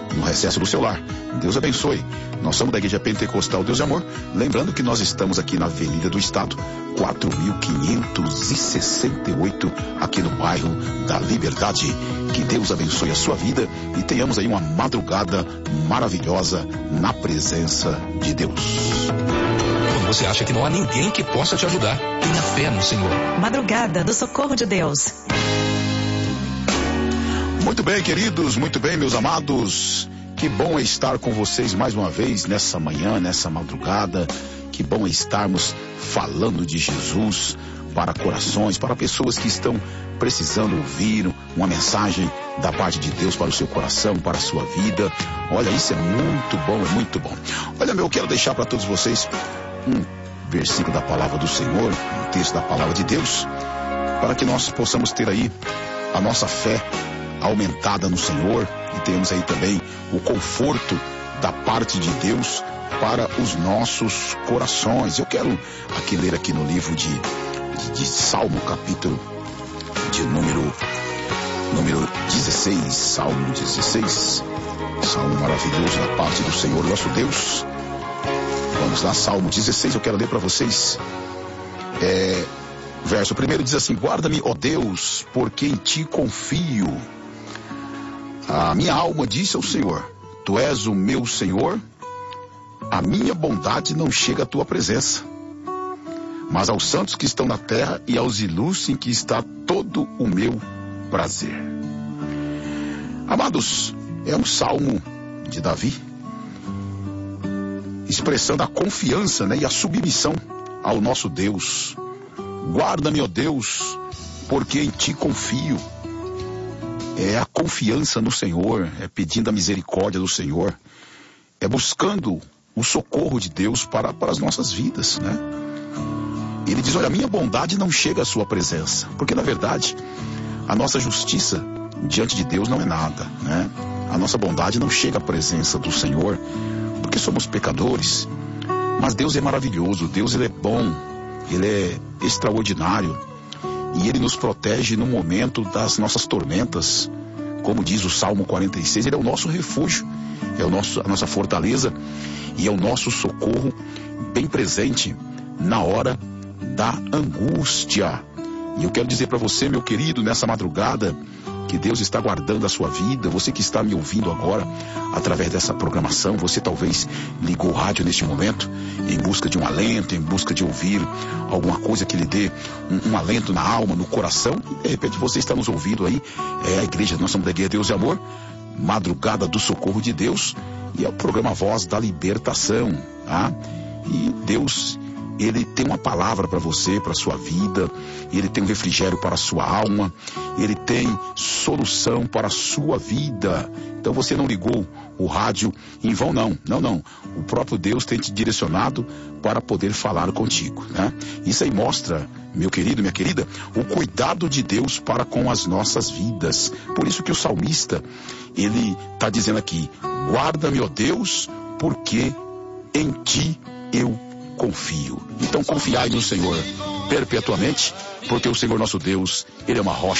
no recesso do seu lar. Deus abençoe. Nós somos da Igreja Pentecostal Deus e Amor. Lembrando que nós estamos aqui na Avenida do Estado, 4.568, aqui no bairro da Liberdade. Que Deus abençoe a sua vida e tenhamos aí uma madrugada maravilhosa na presença de Deus. Quando você acha que não há ninguém que possa te ajudar, tenha fé no Senhor. Madrugada do Socorro de Deus. Muito bem, queridos, muito bem, meus amados. Que bom é estar com vocês mais uma vez nessa manhã, nessa madrugada. Que bom é estarmos falando de Jesus para corações, para pessoas que estão precisando ouvir uma mensagem da parte de Deus para o seu coração, para a sua vida. Olha, isso é muito bom, é muito bom. Olha, eu quero deixar para todos vocês um versículo da palavra do Senhor, um texto da palavra de Deus, para que nós possamos ter aí a nossa fé aumentada no Senhor e tenhamos aí também o conforto da parte de Deus para os nossos corações. Eu quero aqui ler aqui no livro de Salmo, capítulo de número 16, Salmo 16, Salmo maravilhoso da parte do Senhor nosso Deus. Vamos lá, Salmo 16, eu quero ler para vocês. Verso 1 diz assim: guarda-me, ó Deus, porque em ti confio. A minha alma disse ao Senhor: tu és o meu Senhor, a minha bondade não chega à tua presença. Mas aos santos que estão na terra e aos ilustres em que está todo o meu prazer. Amados, é um salmo de Davi, expressando a confiança, e a submissão ao nosso Deus. Guarda-me, ó Deus, porque em ti confio. É a confiança no Senhor, é pedindo a misericórdia do Senhor, é buscando o socorro de Deus para as nossas vidas, Ele diz, olha, a minha bondade não chega à sua presença, porque na verdade a nossa justiça diante de Deus não é nada, A nossa bondade não chega à presença do Senhor, porque somos pecadores. Mas Deus é maravilhoso, Deus ele é bom, ele é extraordinário. E ele nos protege no momento das nossas tormentas. Como diz o Salmo 46, ele é o nosso refúgio, é a nossa fortaleza e é o nosso socorro bem presente na hora da angústia. E eu quero dizer para você, meu querido, nessa madrugada, que Deus está guardando a sua vida. Você que está me ouvindo agora através dessa programação, você talvez ligou o rádio neste momento em busca de um alento, em busca de ouvir alguma coisa que lhe dê um alento na alma, no coração. E de repente você está nos ouvindo aí. É a igreja, nós somos da Igreja Deus e Amor, Madrugada do Socorro de Deus, e é o programa Voz da Libertação, E Deus, ele tem uma palavra para você, para a sua vida, ele tem um refrigério para a sua alma, ele tem solução para a sua vida. Então você não ligou o rádio em vão, não. O próprio Deus tem te direcionado para poder falar contigo, Isso aí mostra, meu querido, minha querida, o cuidado de Deus para com as nossas vidas. Por isso que o salmista, ele está dizendo aqui, guarda-me, ó Deus, porque em ti eu confio. Então confiai no Senhor perpetuamente, porque o Senhor nosso Deus, ele é uma rocha